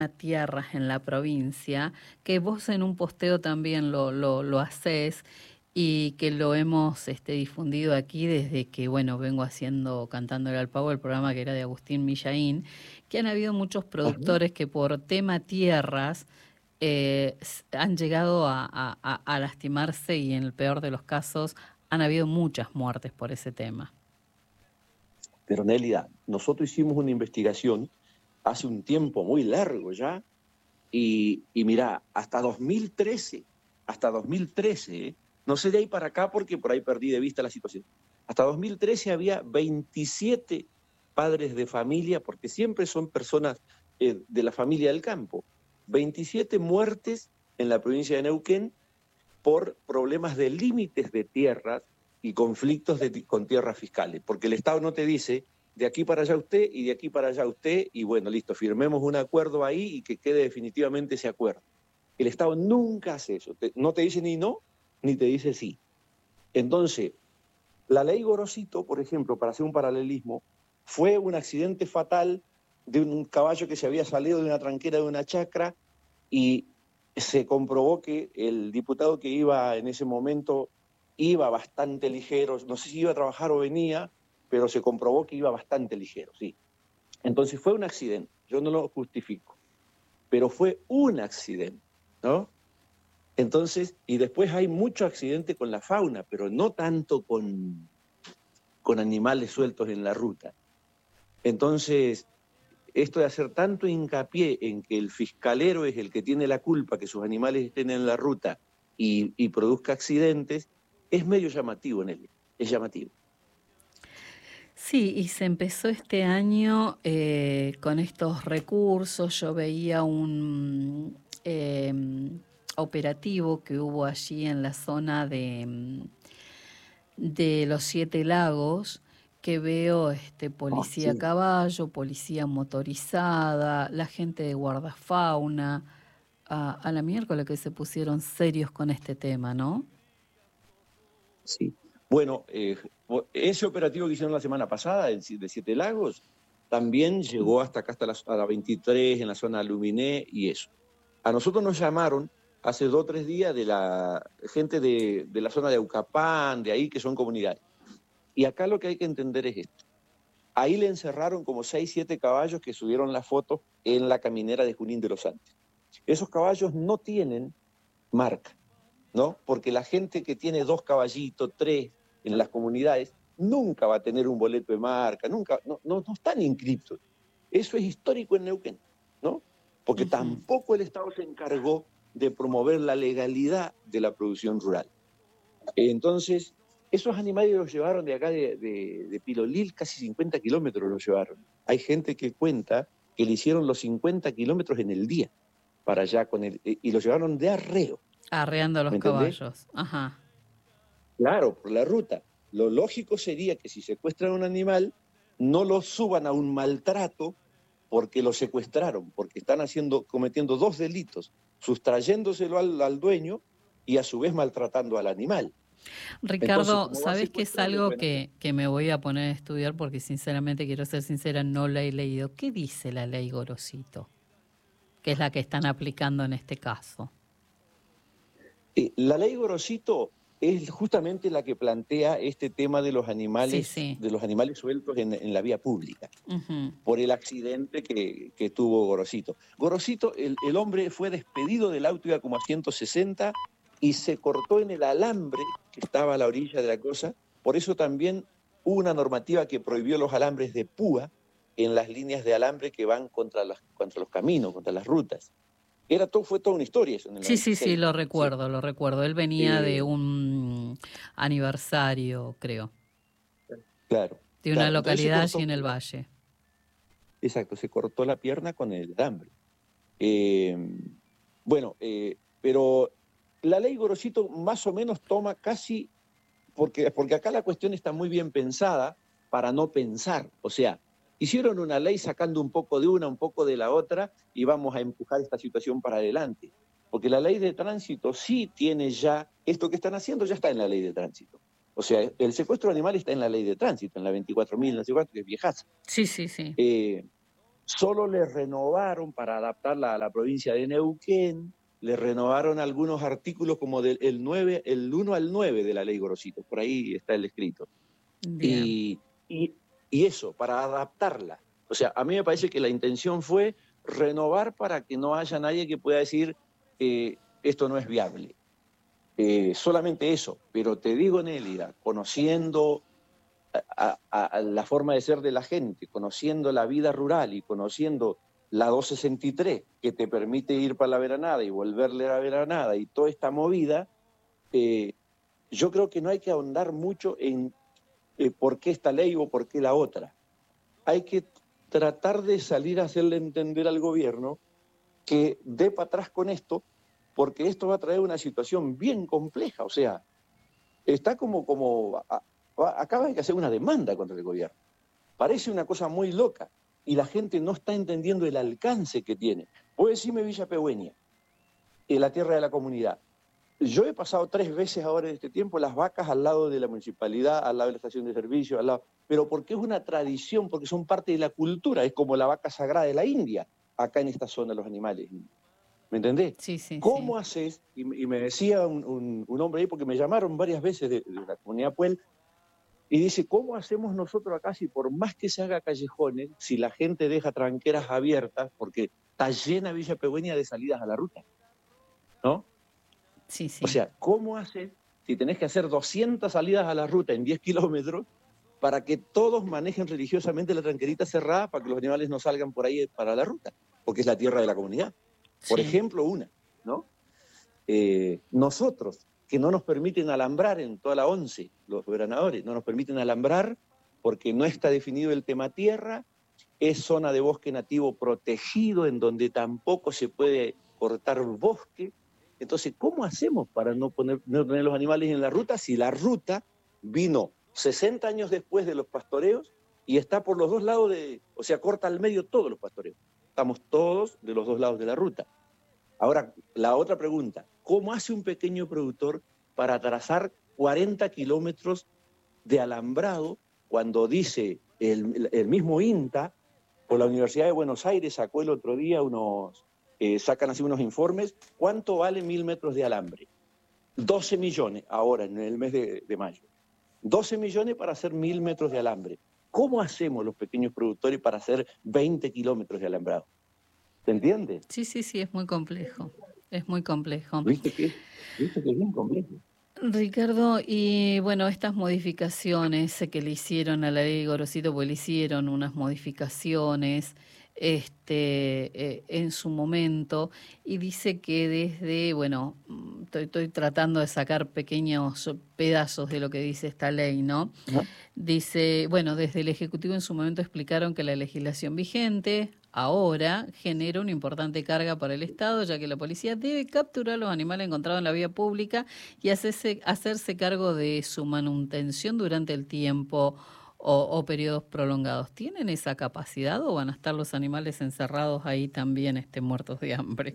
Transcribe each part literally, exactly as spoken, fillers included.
tierras en la provincia, que vos en un posteo también lo, lo, lo hacés y que lo hemos este, difundido aquí desde que, bueno, vengo haciendo Cantándole al Pavo, el programa que era de Agustín Millaín, que han habido muchos Ajá. productores que por tema tierras eh, s- han llegado a, a- a- a lastimarse y en el peor de los casos han habido muchas muertes por ese tema. Pero Nélida, nosotros hicimos una investigación hace un tiempo muy largo ya, y, y mira, hasta dos mil trece, hasta dos mil trece, ¿eh? No sé de ahí para acá porque por ahí perdí de vista la situación. Hasta dos mil trece había veintisiete padres de familia, porque siempre son personas eh, de la familia del campo, veintisiete muertes en la provincia de Neuquén por problemas de límites de tierras y conflictos de, con tierras fiscales, porque el Estado no te dice de aquí para allá usted y de aquí para allá usted, y bueno, listo, firmemos un acuerdo ahí y que quede definitivamente ese acuerdo. El Estado nunca hace eso, te, no te dice ni no, ni te dice sí. Entonces, la ley Gorosito, por ejemplo, para hacer un paralelismo, fue un accidente fatal de un caballo que se había salido de una tranquera de una chacra y se comprobó que el diputado que iba en ese momento iba bastante ligero, no sé si iba a trabajar o venía, pero se comprobó que iba bastante ligero, sí. Entonces fue un accidente, yo no lo justifico, pero fue un accidente, ¿no? Entonces, y después hay mucho accidente con la fauna, pero no tanto con, con animales sueltos en la ruta. Entonces, esto de hacer tanto hincapié en que el fiscalero es el que tiene la culpa que sus animales estén en la ruta y, y produzca accidentes, es medio llamativo, Nelly, es llamativo. Sí, y se empezó este año eh, con estos recursos. Yo veía un eh, operativo que hubo allí en la zona de, mm, de los Siete Lagos, que veo este, Oh, policía a sí. caballo, policía motorizada, la gente de guardafauna, a, a la miércoles que se pusieron serios con este tema, ¿no? Sí. Bueno, eh, ese operativo que hicieron la semana pasada, el de Siete Lagos, también llegó hasta acá, hasta la, a la veintitrés, en la zona de Luminé y eso. A nosotros nos llamaron hace dos o tres días de la gente de, de la zona de Aucapán, de ahí, que son comunidades. Y acá lo que hay que entender es esto. Ahí le encerraron como seis, siete caballos que subieron la foto en la caminera de Junín de los Andes. Esos caballos no tienen marca, ¿no? Porque la gente que tiene dos caballitos, tres en las comunidades, nunca va a tener un boleto de marca, nunca, no, no, no están inscritos. Eso es histórico en Neuquén, ¿no? Porque Ujú. tampoco el Estado se encargó de promover la legalidad de la producción rural. Entonces, esos animales los llevaron de acá de, de, de Pilolil, casi cincuenta kilómetros los llevaron. Hay gente que cuenta que le hicieron los cincuenta kilómetros en el día para allá con el, y los llevaron de arreo, Arreando los ¿me entendés? caballos. Ajá. Claro, por la ruta. Lo lógico sería que si secuestran un animal, no lo suban a un maltrato porque lo secuestraron, porque están haciendo, cometiendo dos delitos, sustrayéndoselo al, al dueño y a su vez maltratando al animal. Entonces, Ricardo, como va ¿sabes qué es secuestrado, le algo pueden hacer. que, que me voy a poner a estudiar? Porque sinceramente, quiero ser sincera, no la he leído. ¿Qué dice la ley Gorosito? Que es la que están aplicando en este caso. Eh, la ley Gorosito es justamente la que plantea este tema de los Sí, animales, sí. de los animales sueltos en, en la vía pública, Ujú. por el accidente que, que tuvo Gorosito. Gorosito, el, el hombre fue despedido del auto, iba como a ciento sesenta y se cortó en el alambre que estaba a la orilla de la cosa. Por eso también hubo una normativa que prohibió los alambres de púa en las líneas de alambre que van contra, las, contra los caminos, contra las rutas. Era todo, fue toda una historia eso en el Sí, sí, sí, noventa y seis, lo noventa y siete. recuerdo, lo recuerdo. Él venía de Eh, un aniversario, creo, claro, de una claro. Entonces se localidad allí cortó, en el valle. exacto, se cortó la pierna con el alambre. Eh, bueno, eh, pero la ley Gorosito más o menos toma casi, porque, porque acá la cuestión está muy bien pensada para no pensar. O sea, hicieron una ley sacando un poco de una, un poco de la otra y vamos a empujar esta situación para adelante. Porque la ley de tránsito sí tiene ya, esto que están haciendo ya está en la ley de tránsito. O sea, el secuestro animal está en la ley de tránsito, en la veinticuatro mil, no sé cuánto, que es viejaza. Sí, sí, sí. Eh, solo le renovaron para adaptarla a la provincia de Neuquén, le renovaron algunos artículos como del el nueve, el uno al nueve de la ley Gorosito, por ahí está el escrito. Bien. Y, y, y eso, para adaptarla. O sea, a mí me parece que la intención fue renovar para que no haya nadie que pueda decir eh, esto no es viable. Eh, solamente eso, pero te digo, Nélida, conociendo a, a, a la forma de ser de la gente, conociendo la vida rural y conociendo la doscientos sesenta y tres, que te permite ir para la veranada y volverle a la veranada y toda esta movida, eh, yo creo que no hay que ahondar mucho en eh, por qué esta ley o por qué la otra. Hay que tratar de salir a hacerle entender al gobierno que dé para atrás con esto, porque esto va a traer una situación bien compleja. O sea, está como, como a, a, acaba de hacer una demanda contra el gobierno. Parece una cosa muy loca y la gente no está entendiendo el alcance que tiene. Puedo decirme Villa Pehuen, en la tierra de la comunidad. Yo he pasado tres veces ahora en este tiempo las vacas al lado de la municipalidad, al lado de la estación de servicio, al lado, pero porque es una tradición, porque son parte de la cultura, es como la vaca sagrada de la India, acá en esta zona los animales. ¿Me entendés? Sí, sí, ¿Cómo sí. haces? Y, y me decía un, un, un hombre ahí, porque me llamaron varias veces de, de la comunidad Puel, y dice, ¿cómo hacemos nosotros acá si por más que se haga callejones, si la gente deja tranqueras abiertas, porque está llena Villa Pehuen de salidas a la ruta, ¿no? Sí, sí. O sea, ¿cómo haces si tenés que hacer doscientas salidas a la ruta en diez kilómetros para que todos manejen religiosamente la tranquerita cerrada para que los animales no salgan por ahí para la ruta? Porque es la tierra de la comunidad. Por Sí. ejemplo, una, ¿no? Eh, nosotros, que no nos permiten alambrar en toda la once, los gobernadores, no nos permiten alambrar porque no está definido el tema tierra, es zona de bosque nativo protegido en donde tampoco se puede cortar bosque. Entonces, ¿cómo hacemos para no poner, no poner los animales en la ruta si la ruta vino sesenta años después de los pastoreos y está por los dos lados de, o sea, corta al medio todos los pastoreos? Estamos todos de los dos lados de la ruta. Ahora, la otra pregunta, ¿cómo hace un pequeño productor para trazar cuarenta kilómetros de alambrado cuando dice el, el mismo INTA o la Universidad de Buenos Aires sacó el otro día unos, eh, sacan así unos informes, ¿cuánto vale mil metros de alambre? doce millones ahora en el mes de, de mayo. doce millones para hacer mil metros de alambre. ¿Cómo hacemos los pequeños productores para hacer veinte kilómetros de alambrado? ¿Se entiende? Sí, sí, sí, es muy complejo. Es muy complejo. ¿Viste que, ¿Viste que es bien complejo? Ricardo, y bueno, estas modificaciones que le hicieron a la ley Gorosito, pues le hicieron unas modificaciones este, eh, en su momento, y dice que desde, bueno, estoy, estoy tratando de sacar pequeños pedazos de lo que dice esta ley, ¿no? Ajá. Dice, bueno, desde el Ejecutivo en su momento explicaron que la legislación vigente ahora genera una importante carga para el Estado, ya que la policía debe capturar los animales encontrados en la vía pública y hacerse, hacerse cargo de su manutención durante el tiempo o, o periodos prolongados. ¿Tienen esa capacidad o van a estar los animales encerrados ahí también este, muertos de hambre?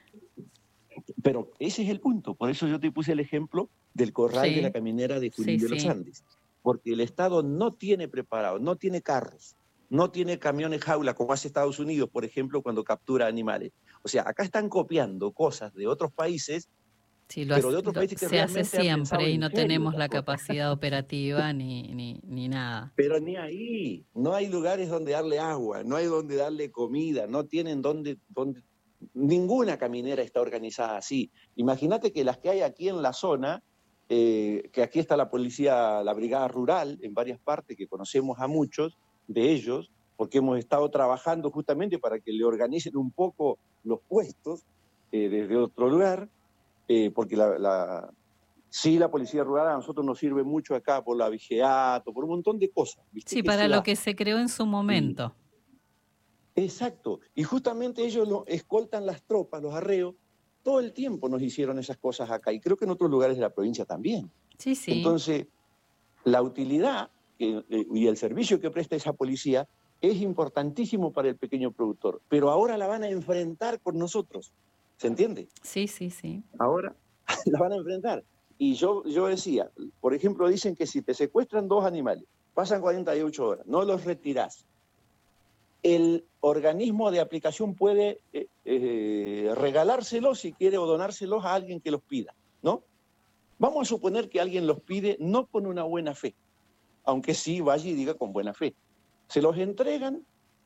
Pero ese es el punto, por eso yo te puse el ejemplo del corral de la Sí, caminera de Junín sí, de los sí. Andes, porque el Estado no tiene preparado, no tiene carros, no tiene camiones jaula como hace Estados Unidos, por ejemplo, cuando captura animales. O sea, acá están copiando cosas de otros países, Sí, lo, pero hace, de otros lo países que se hace realmente han pensado siempre y en no serio tenemos estas la cosas. capacidad operativa ni, ni, ni nada. Pero ni ahí, no hay lugares donde darle agua, no hay donde darle comida, no tienen donde, donde... Ninguna caminera está organizada así. Imagínate que las que hay aquí en la zona, eh, que aquí está la policía, la brigada rural, en varias partes, que conocemos a muchos de ellos, porque hemos estado trabajando justamente para que le organicen un poco los puestos eh, desde otro lugar, eh, porque la, la, sí, la policía rural a nosotros nos sirve mucho acá por la vigiato, por un montón de cosas, ¿viste? Sí, Que para se lo da. que se creó en su Y, momento. exacto. Y justamente ellos lo, escoltan las tropas, los arreos. Todo el tiempo nos hicieron esas cosas acá y creo que en otros lugares de la provincia también. Sí, sí. Entonces, la utilidad eh, eh, y el servicio que presta esa policía es importantísimo para el pequeño productor, pero ahora la van a enfrentar con nosotros. ¿Se entiende? Sí, sí, sí. Ahora la van a enfrentar. Y yo, yo decía, por ejemplo, dicen que si te secuestran dos animales, pasan cuarenta y ocho horas, no los retirás. el organismo de aplicación puede eh, eh, regalárselos si quiere o donárselos a alguien que los pida, ¿no? Vamos a suponer que alguien los pide no con una buena fe, aunque sí vaya y diga con buena fe. Se los entregan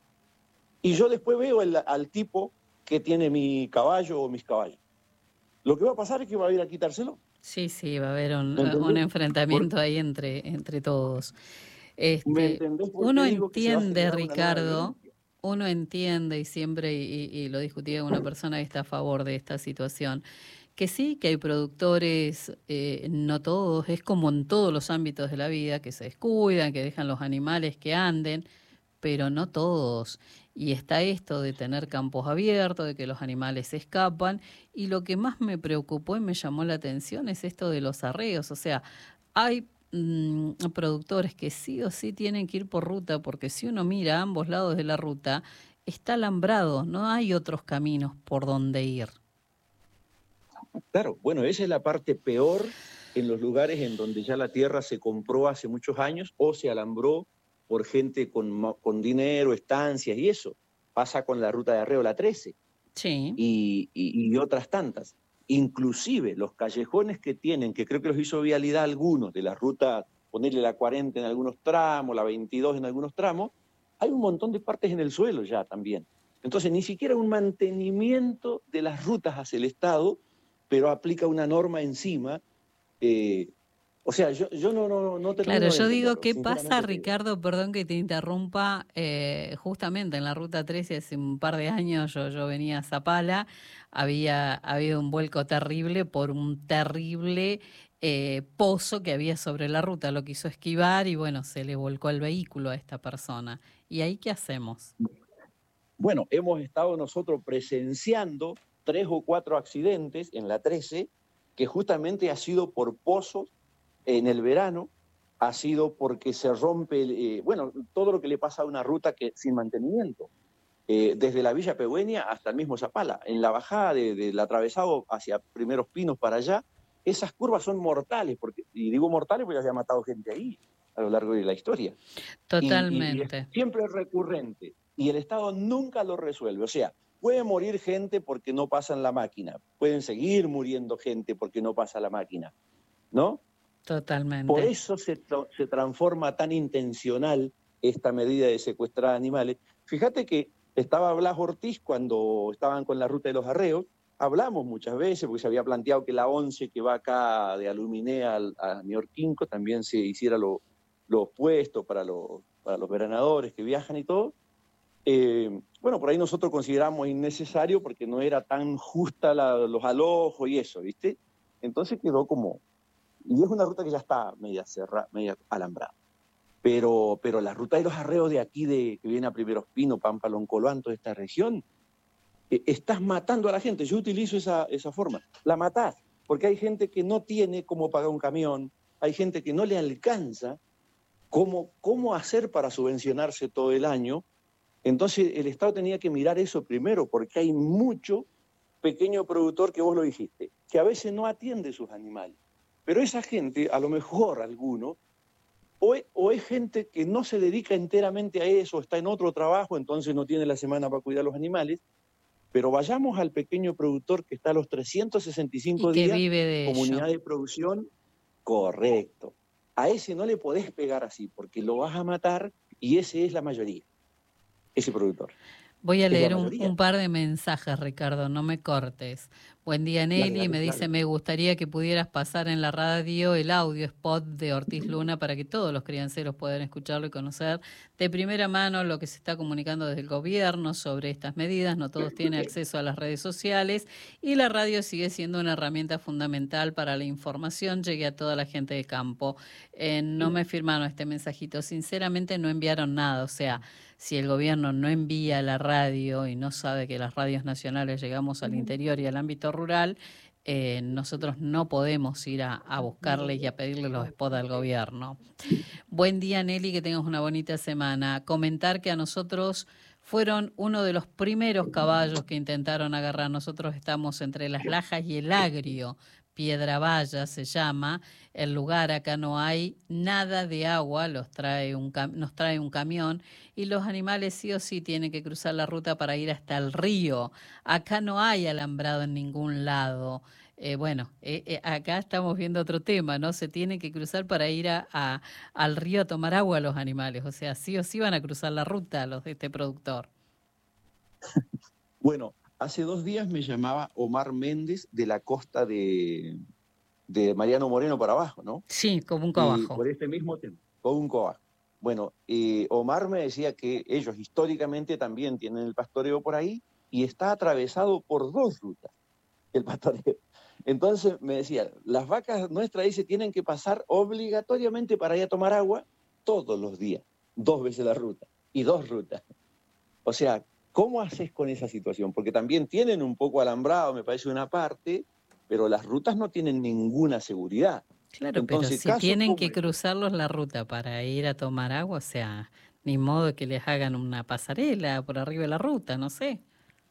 y yo después veo el, al tipo que tiene mi caballo o mis caballos. Lo que va a pasar es que va a ir a quitárselo. Sí, sí, va a haber un, un enfrentamiento Por, ahí entre, entre todos. ¿Me Este, entendés por qué uno digo que se va a entiende, generar una nueva Ricardo, violencia? uno entiende y siempre, y, y lo discutí con una persona que está a favor de esta situación, que sí, que hay productores, eh, no todos, es como en todos los ámbitos de la vida, que se descuidan, que dejan los animales que anden, pero no todos. Y está esto de tener campos abiertos, de que los animales se escapan, y lo que más me preocupó y me llamó la atención es esto de los arreos. O sea, hay mmm, productores que sí o sí tienen que ir por ruta, porque si uno mira a ambos lados de la ruta, está alambrado, no hay otros caminos por donde ir. Claro, bueno, esa es la parte peor en los lugares en donde ya la tierra se compró hace muchos años o se alambró por gente con, con dinero, estancias y eso. Pasa con la ruta de Arreo, la trece, Sí. y, y, y otras tantas. Inclusive los callejones que tienen, que creo que los hizo Vialidad algunos, de la ruta, ponerle la cuarenta en algunos tramos, la veintidós en algunos tramos, hay un montón de partes en el suelo ya también. Entonces, ni siquiera un mantenimiento de las rutas hacia el Estado, pero aplica una norma encima. Eh, o sea, yo, yo no, no, no Claro, termino de yo digo, entenderlo, ¿qué pasa, sinceramente te digo. Ricardo? Perdón que te interrumpa. Eh, justamente en la Ruta trece hace un par de años yo, yo venía a Zapala, había habido un vuelco terrible por un terrible eh, pozo que había sobre la ruta. Lo quiso esquivar y bueno, se le volcó el vehículo a esta persona. ¿Y ahí qué hacemos? Bueno, hemos estado nosotros presenciando tres o cuatro accidentes en la trece, que justamente ha sido por pozos en el verano, ha sido porque se rompe, eh, bueno, todo lo que le pasa a una ruta que sin mantenimiento, eh, desde la Villa Pegüeña hasta el mismo Zapala. En la bajada de, del atravesado hacia Primeros Pinos para allá, esas curvas son mortales, porque, y digo mortales porque ya se ha matado gente ahí a lo largo de la historia. Y, y, y es Totalmente. siempre recurrente, y el Estado nunca lo resuelve. O sea, puede morir gente porque no pasan la máquina, pueden seguir muriendo gente porque no pasa la máquina, ¿no? Por Totalmente. eso se, se transforma tan intencional esta medida de secuestrar animales. Fíjate que estaba Blas Ortiz cuando estaban con la ruta de los arreos, hablamos muchas veces, porque se había planteado que la once que va acá de Aluminé a, a Neorquinco también se hiciera lo, los puestos para los, para los veranadores que viajan y todo. Eh, bueno, por ahí nosotros consideramos innecesario porque no era tan justa la, los alojos y eso, ¿viste? Entonces quedó como... Y es una ruta que ya está media cerrada, media alambrada. Pero, pero la ruta de los arreos de aquí, de, que viene a Primeros Pinos, Pampa, Loncolán, toda esta región, eh, estás matando a la gente. Yo utilizo esa, esa forma. La matás, porque hay gente que no tiene cómo pagar un camión, hay gente que no le alcanza cómo, cómo hacer para subvencionarse todo el año. Entonces el Estado tenía que mirar eso primero, porque hay mucho pequeño productor, que vos lo dijiste, que a veces no atiende sus animales. Pero esa gente, a lo mejor alguno, o es, o es gente que no se dedica enteramente a eso, está en otro trabajo, entonces no tiene la semana para cuidar los animales, pero vayamos al pequeño productor que está a los trescientos sesenta y Y cinco que días, vive de ello. comunidad de producción, correcto. A ese no le podés pegar así, porque lo vas a matar, y ese es la mayoría, ese productor. Voy a Es la leer un, mayoría. un par de mensajes, Ricardo, no me cortes. Buen día, Dale, Nelly. dale, Me dice, claro. me gustaría que pudieras pasar en la radio el audio spot de Ortiz Luna para que todos los crianceros puedan escucharlo y conocer de primera mano lo que se está comunicando desde el gobierno sobre estas medidas. No todos tienen acceso a las redes sociales y la radio sigue siendo una herramienta fundamental para la información llegue a toda la gente de campo. Eh, no me firmaron este mensajito. Sinceramente no enviaron nada. O sea, si el gobierno no envía la radio y no sabe que las radios nacionales llegamos al interior y al ámbito rural, eh, nosotros no podemos ir a, a buscarles y a pedirle los spots al gobierno. Buen día, Nelly, que tengas una bonita semana. Comentar que a nosotros fueron uno de los primeros caballos que intentaron agarrar. Nosotros estamos entre Las Lajas y el Agrio, Piedrabaya se llama, el lugar, acá no hay nada de agua, los trae un cam- nos trae un camión y los animales sí o sí tienen que cruzar la ruta para ir hasta el río. Acá no hay alambrado en ningún lado. Eh, bueno, eh, eh, acá estamos viendo otro tema, ¿no? Se tienen que cruzar para ir a, a- al río a tomar agua los animales, o sea, sí o sí van a cruzar la ruta los de este productor. Bueno, hace dos días me llamaba Omar Méndez de la costa de, de Mariano Moreno para abajo, ¿no? Sí, como un Y cobajo. por este mismo tema, con un coajo. Bueno, eh, Omar me decía que ellos históricamente también tienen el pastoreo por ahí y está atravesado por dos rutas el pastoreo. Entonces me decía, las vacas nuestras ahí se tienen que pasar obligatoriamente para ir a tomar agua todos los días, dos veces la ruta y dos rutas. O sea, ¿cómo haces con esa situación? Porque también tienen un poco alambrado, me parece una parte, pero las rutas no tienen ninguna seguridad. Claro, pero Entonces, si casos tienen como que este. cruzarlos la ruta para ir a tomar agua, o sea, ni modo que les hagan una pasarela por arriba de la ruta, no sé.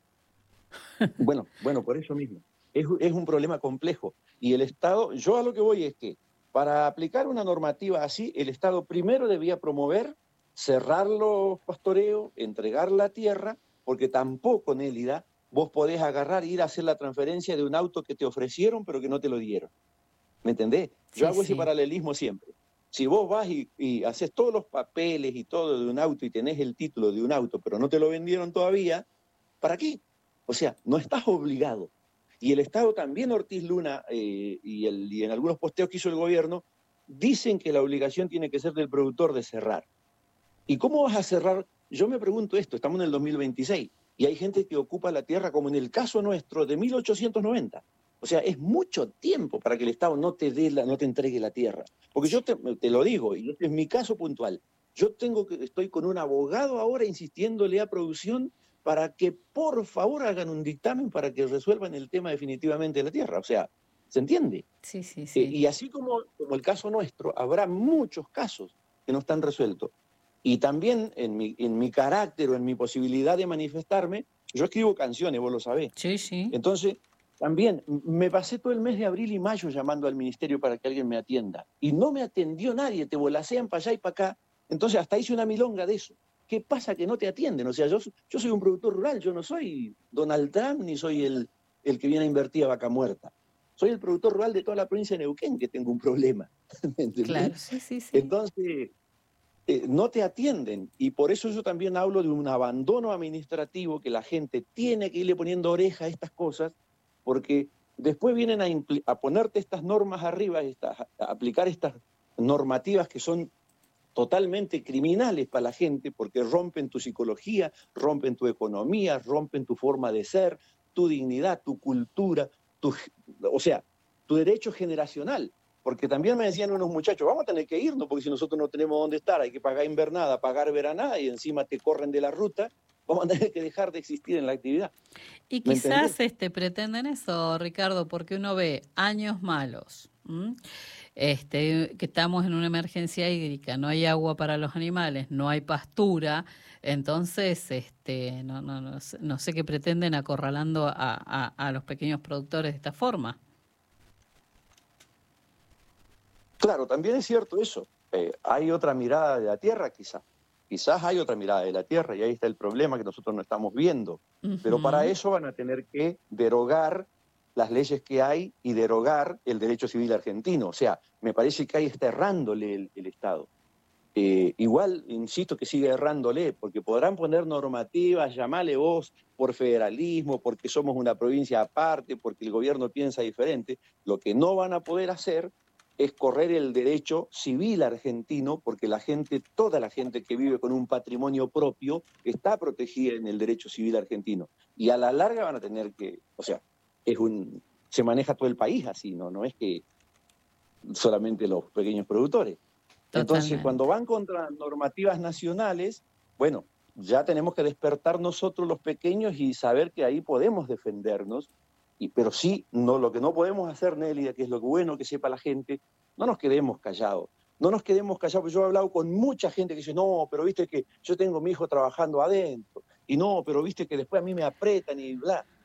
Bueno, bueno, por eso mismo. Es, es un problema complejo. Y el Estado, yo a lo que voy es que para aplicar una normativa así, el Estado primero debía promover, cerrar los pastoreos, entregar la tierra, porque tampoco, Nélida, vos podés agarrar e ir a hacer la transferencia de un auto que te ofrecieron pero que no te lo dieron. ¿Me entendés? Yo Sí, hago ese sí. paralelismo siempre. Si vos vas y, y haces todos los papeles y todo de un auto y tenés el título de un auto, pero no te lo vendieron todavía, ¿para qué? O sea, no estás obligado. Y el Estado también, Ortiz Luna, eh, y, el, y en algunos posteos que hizo el gobierno, dicen que la obligación tiene que ser del productor de cerrar. ¿Y cómo vas a cerrar? Yo me pregunto esto, estamos en el dos mil veintiséis y hay gente que ocupa la tierra, como en el caso nuestro, de mil ochocientos noventa. O sea, es mucho tiempo para que el Estado no te, dé la, no te entregue la tierra. Porque yo te, te lo digo, y en mi caso puntual, yo tengo que, estoy con un abogado ahora insistiéndole a producción para que por favor hagan un dictamen para que resuelvan el tema definitivamente de la tierra. O sea, ¿se entiende? Sí, sí, Eh, sí. y así como, como el caso nuestro, habrá muchos casos que no están resueltos. Y también en mi, en mi carácter o en mi posibilidad de manifestarme, yo escribo canciones, vos lo sabés. Sí, sí. Entonces, también me pasé todo el mes de abril y mayo llamando al ministerio para que alguien me atienda. Y no me atendió nadie, te volasean para allá y para acá. Entonces, hasta hice una milonga de eso. ¿Qué pasa que no te atienden? O sea, yo, yo soy un productor rural, yo no soy Donald Trump ni soy el, el que viene a invertir a vaca muerta. Soy el productor rural de toda la provincia de Neuquén que tengo un problema. ¿Me entendés? Claro, sí, sí, sí. Entonces, eh, no te atienden. Y por eso yo también hablo de un abandono administrativo, que la gente tiene que irle poniendo oreja a estas cosas, porque después vienen a, a ponerte estas normas arriba, estas, a aplicar estas normativas que son totalmente criminales para la gente, porque rompen tu psicología, rompen tu economía, rompen tu forma de ser, tu dignidad, tu cultura, tu, o sea, tu derecho generacional. Porque también me decían unos muchachos, vamos a tener que irnos, porque si nosotros no tenemos dónde estar, hay que pagar invernada, pagar veranada, y encima te corren de la ruta, vamos a tener que dejar de existir en la actividad. Y ¿Me entendés? quizás este, pretenden eso, Ricardo, porque uno ve años malos, ¿m? Este, que estamos en una emergencia hídrica, no hay agua para los animales, no hay pastura, entonces este, no, no, no, sé, no sé qué pretenden acorralando a, a, a los pequeños productores de esta forma. Claro, también es cierto eso. Eh, hay otra mirada de la tierra, quizás. Quizás hay otra mirada de la tierra y ahí está el problema que nosotros no estamos viendo. Pero para Ujú. eso van a tener que derogar las leyes que hay y derogar el derecho civil argentino. O sea, me parece que ahí está errándole el, el Estado. Eh, igual, insisto que sigue errándole, porque podrán poner normativas, llamarle vos por federalismo, porque somos una provincia aparte, porque el gobierno piensa diferente. Lo que no van a poder hacer es correr el derecho civil argentino, porque la gente, toda la gente que vive con un patrimonio propio, está protegida en el derecho civil argentino. Y a la larga van a tener que, o sea, es un, se maneja todo el país así, ¿no? No es que solamente los pequeños productores. Entonces, cuando Totalmente. van contra normativas nacionales, bueno, ya tenemos que despertar nosotros los pequeños y saber que ahí podemos defendernos, y, pero sí, no, lo que no podemos hacer, Nélida, que es lo bueno que sepa la gente, no nos quedemos callados. No nos quedemos callados, porque yo he hablado con mucha gente que dice, no, pero viste que yo tengo a mi hijo trabajando adentro, y no, pero viste que después a mí me apretan y bla.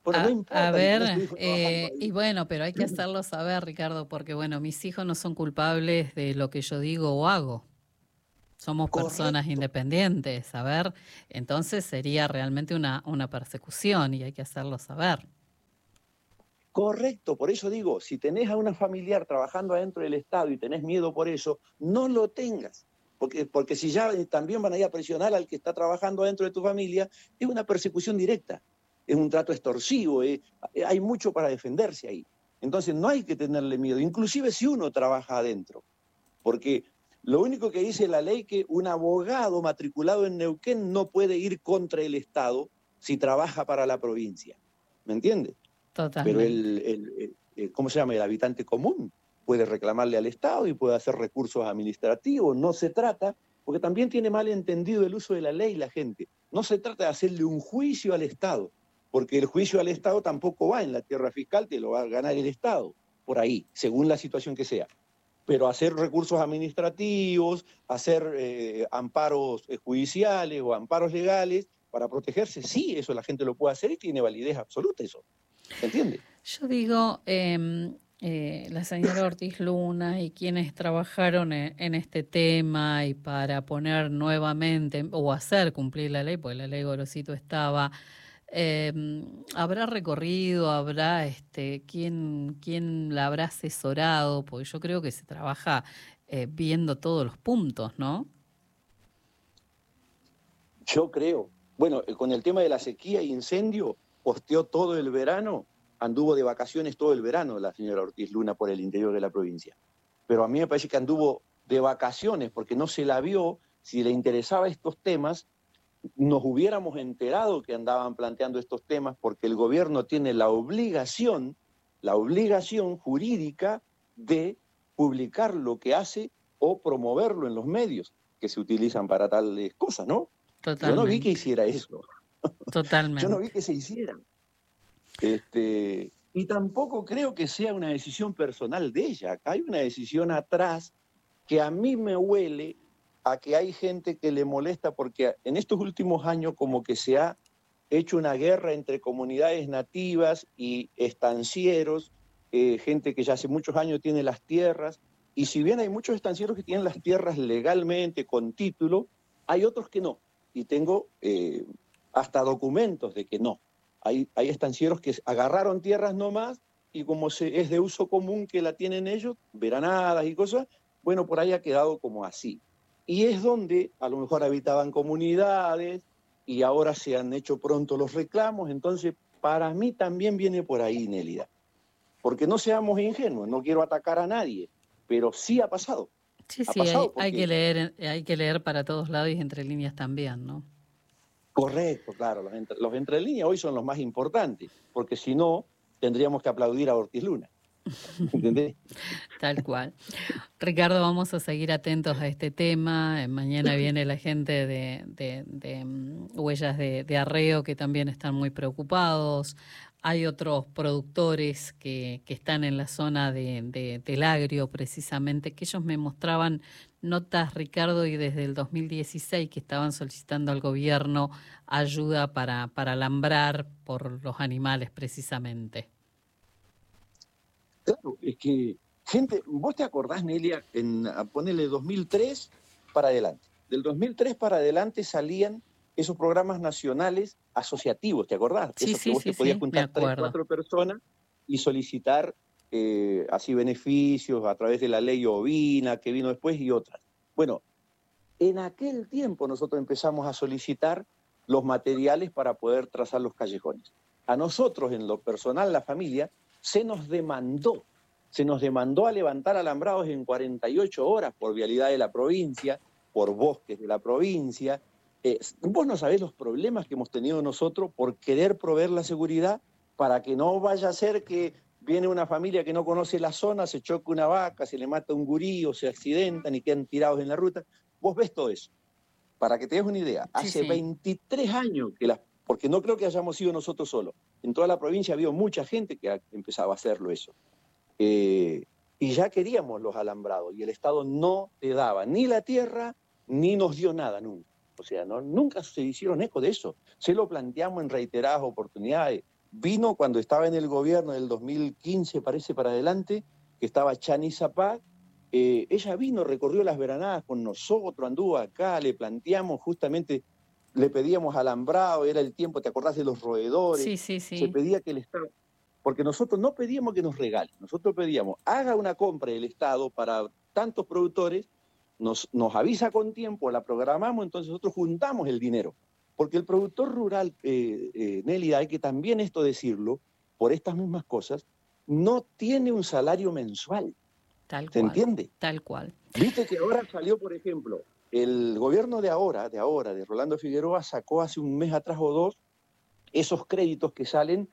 Bueno, no A, a importa si tenés tu ver, hijo trabajando eh, y ahí. bueno, pero hay que hacerlo saber, Ricardo, porque bueno, mis hijos no son culpables de lo que yo digo o hago. Somos personas Correcto, independientes, a ver, entonces sería realmente una, una persecución y hay que hacerlo saber. correcto. Por eso digo, si tenés a una familiar trabajando adentro del Estado y tenés miedo por eso, no lo tengas. Porque, porque si ya también van a ir a presionar al que está trabajando dentro de tu familia, es una persecución directa, es un trato extorsivo, eh, hay mucho para defenderse ahí. Entonces no hay que tenerle miedo, inclusive si uno trabaja adentro. Porque lo único que dice la ley es que un abogado matriculado en Neuquén no puede ir contra el Estado si trabaja para la provincia. ¿Me entiendes? Pero Totalmente. el, el, el, el, ¿cómo se llama? El habitante común puede reclamarle al Estado y puede hacer recursos administrativos. No se trata, porque también tiene mal entendido el uso de la ley la gente, no se trata de hacerle un juicio al Estado, porque el juicio al Estado tampoco va en la tierra fiscal, te lo va a ganar el Estado, por ahí, según la situación que sea. Pero hacer recursos administrativos, hacer eh, amparos eh, judiciales o amparos legales para protegerse, sí, eso la gente lo puede hacer y tiene validez absoluta eso. ¿Se entiende? Yo digo, eh, eh, la señora Ortiz Luna y quienes trabajaron en, en este tema y para poner nuevamente o hacer cumplir la ley, porque la ley Gorosito estaba, eh, habrá recorrido, habrá este, quién, quién la habrá asesorado, porque yo creo que se trabaja eh, viendo todos los puntos, ¿no? Yo creo. Bueno, eh, con el tema de la sequía e incendio, posteó todo el verano, anduvo de vacaciones todo el verano la señora Ortiz Luna por el interior de la provincia. Pero a mí me parece que anduvo de vacaciones porque no se la vio. Si le interesaba estos temas, nos hubiéramos enterado que andaban planteando estos temas porque el gobierno tiene la obligación, la obligación jurídica de publicar lo que hace o promoverlo en los medios que se utilizan para tales cosas, ¿no? Yo no vi que Totalmente, hiciera eso. Yo no vi totalmente. que se hiciera. Este, y tampoco creo que sea una decisión personal de ella. Acá hay una decisión atrás que a mí me huele a que hay gente que le molesta porque en estos últimos años como que se ha hecho una guerra entre comunidades nativas y estancieros, eh, gente que ya hace muchos años tiene las tierras, y si bien hay muchos estancieros que tienen las tierras legalmente, con título, hay otros que no, y tengo eh, hasta documentos de que no. Hay, hay estancieros que agarraron tierras nomás, y como se, es de uso común que la tienen ellos, veranadas y cosas, bueno, por ahí ha quedado como así. Y es donde a lo mejor habitaban comunidades, y ahora se han hecho pronto los reclamos, entonces para mí también viene por ahí, Nélida. Porque no seamos ingenuos, no quiero atacar a nadie, pero sí ha pasado. Sí, Ha sí, hay, pasado hay que porque, leer, hay que leer para todos lados y entre líneas también, ¿no? correcto, claro, los, entre, los entre líneas hoy son los más importantes, porque si no, tendríamos que aplaudir a Ortiz Luna. ¿Entendés? Tal cual. Ricardo, vamos a seguir atentos a este tema. Eh, Mañana viene la gente de, de, de, mm, Huellas de, de Arreo que también están muy preocupados. Hay otros productores que, que están en la zona de, de, del agrio precisamente, que ellos me mostraban notas, Ricardo, y desde el dos mil dieciséis que estaban solicitando al gobierno ayuda para, para alambrar por los animales precisamente. Claro, es que, gente, vos te acordás, Nelia, en, a ponerle dos mil tres para adelante. Del dos mil tres para adelante salían esos programas nacionales asociativos, ¿te acordás? Sí, Esos que sí, vos sí, te podías sí, me juntar tres, acuerdo. cuatro personas y solicitar eh, así beneficios a través de la ley ovina que vino después y otras. Bueno, en aquel tiempo nosotros empezamos a solicitar los materiales para poder trazar los callejones. A nosotros, en lo personal, la familia, se nos demandó, se nos demandó a levantar alambrados en cuarenta y ocho horas por vialidad de la provincia, por bosques de la provincia. Eh, vos no sabés los problemas que hemos tenido nosotros por querer proveer la seguridad para que no vaya a ser que viene una familia que no conoce la zona, se choca una vaca, se le mata un gurí o se accidentan y quedan tirados en la ruta. Vos ves todo eso. Para que te des una idea, Sí, hace sí. veintitrés años que las, porque no creo que hayamos sido nosotros solos, en toda la provincia había mucha gente que ha empezado a hacerlo eso. Eh, y ya queríamos los alambrados y el Estado no te daba ni la tierra ni nos dio nada nunca. O sea, no, nunca se hicieron eco de eso. Se lo planteamos en reiteradas oportunidades. vino cuando estaba en el gobierno del dos mil quince, parece, para adelante, que estaba Chani Zapá. Eh, ella vino, recorrió las Veranadas con nosotros, anduvo acá, le planteamos justamente, le pedíamos alambrado, era el tiempo, ¿te acordás de los roedores? Sí, sí, sí. Se pedía que el Estado, porque nosotros no pedíamos que nos regalen, nosotros pedíamos, haga una compra del Estado para tantos productores, nos, nos avisa con tiempo, la programamos, entonces nosotros juntamos el dinero. Porque el productor rural, eh, eh, Nelly, hay que también esto decirlo, por estas mismas cosas, no tiene un salario mensual. Tal ¿Se cual, entiende? Tal cual. Viste que ahora salió, por ejemplo, el gobierno de ahora, de ahora, de Rolando Figueroa, sacó hace un mes atrás o dos esos créditos que salen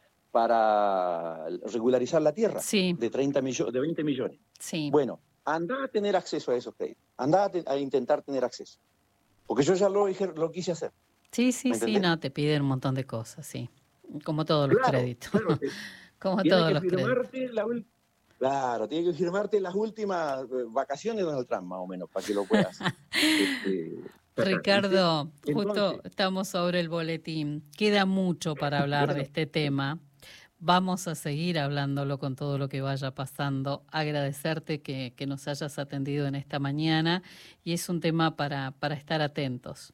para regularizar la tierra, sí. de, treinta millones, de veinte millones. Sí. Bueno, anda a tener acceso a esos créditos, anda a, te, a intentar tener acceso, porque yo ya lo, lo quise hacer. Sí, sí, sí, no, te piden un montón de cosas, sí, como todos los claro, créditos, claro, te, como tiene todos que los firmarte créditos. La, claro, tiene que firmarte las últimas vacaciones de Donald Trump, más o menos, para que lo puedas. este, Ricardo, Entonces, justo estamos sobre el boletín. Queda mucho para hablar bueno. de este tema. Vamos a seguir hablándolo con todo lo que vaya pasando. Agradecerte que, que nos hayas atendido en esta mañana y es un tema para, para estar atentos.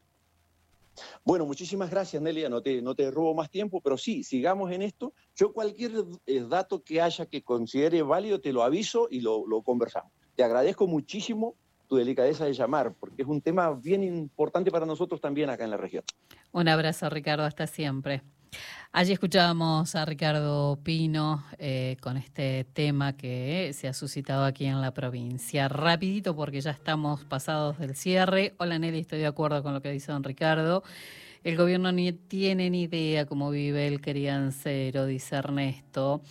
Bueno, muchísimas gracias, Nelia. No te, no te robo más tiempo, pero sí, sigamos en esto. Yo cualquier eh, dato que haya que considere válido te lo aviso y lo, lo conversamos. Te agradezco muchísimo tu delicadeza de llamar, porque es un tema bien importante para nosotros también acá en la región. Un abrazo, Ricardo, hasta siempre. Allí escuchábamos a Ricardo Pino eh, con este tema que se ha suscitado aquí en la provincia. Rapidito porque ya estamos pasados del cierre. Hola Nelly, estoy de acuerdo con lo que dice don Ricardo. El gobierno ni tiene ni idea cómo vive el criancero, dice Ernesto.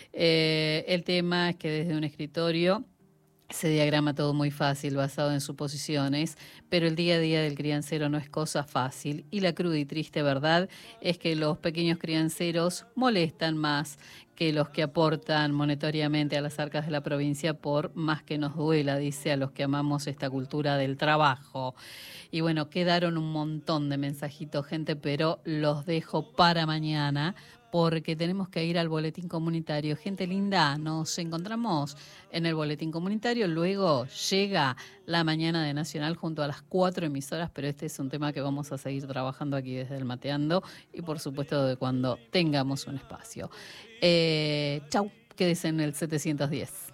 Eh, el tema es que desde un escritorio se diagrama todo muy fácil, basado en suposiciones, pero el día a día del criancero no es cosa fácil y la cruda y triste verdad es que los pequeños crianceros molestan más que los que aportan monetariamente a las arcas de la provincia, por más que nos duela, dice, a los que amamos esta cultura del trabajo. Y bueno, quedaron un montón de mensajitos, gente, pero los dejo para mañana, porque tenemos que ir al boletín comunitario. Gente linda, nos encontramos en el boletín comunitario, luego llega la mañana de Nacional junto a las cuatro emisoras, pero este es un tema que vamos a seguir trabajando aquí desde el Mateando y por supuesto de cuando tengamos un espacio. Eh, chau, quédese en el setecientos diez.